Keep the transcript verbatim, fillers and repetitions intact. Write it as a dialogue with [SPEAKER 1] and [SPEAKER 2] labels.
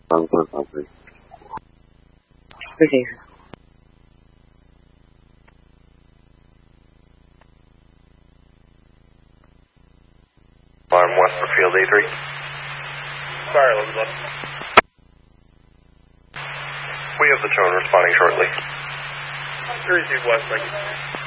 [SPEAKER 1] Alarm one five three.
[SPEAKER 2] Okay.
[SPEAKER 3] Alarm west for field A three.
[SPEAKER 4] Sorry, Elizabeth.
[SPEAKER 3] We have the drone responding shortly.
[SPEAKER 4] Three West, thank you.